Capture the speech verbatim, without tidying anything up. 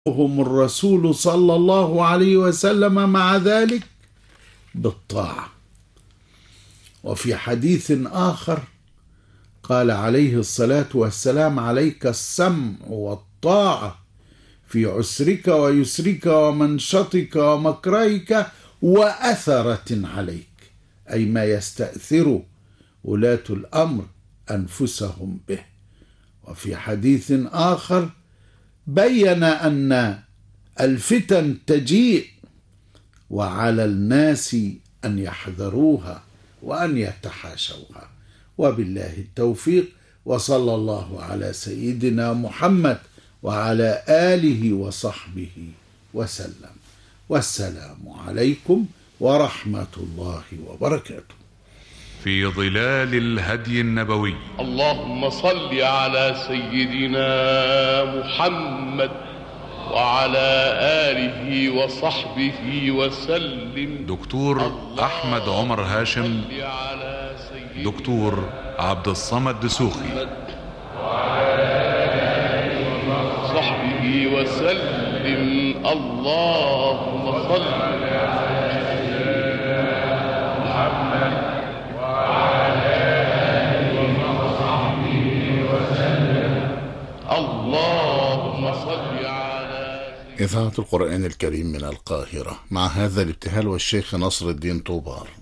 هم الرسول صلى الله عليه وسلم مع ذلك بالطاعة. وفي حديث آخر قال عليه الصلاة والسلام: عليك السمع والطاعة في عسرك ويسرك ومنشطك ومكرهك وأثرة عليك، أي ما يستأثر ولاة الأمر أنفسهم به. وفي حديث آخر بين أن الفتن تجيء وعلى الناس أن يحذروها وأن يتحاشوها. وبالله التوفيق، وصلى الله على سيدنا محمد وعلى آله وصحبه وسلم، والسلام عليكم ورحمة الله وبركاته. في ظلال الهدي النبوي. اللهم صل على سيدنا محمد وعلى آله وصحبه وسلم. دكتور أحمد عمر هاشم، دكتور عبد الصمد دسوخي، وصحبه وسلم. اللهم صل على سيدنا محمد وعلى آله وصحبه وسلم. اللهم صل على إذاعة القرآن الكريم من القاهرة، مع هذا الابتهال والشيخ نصر الدين طوبار.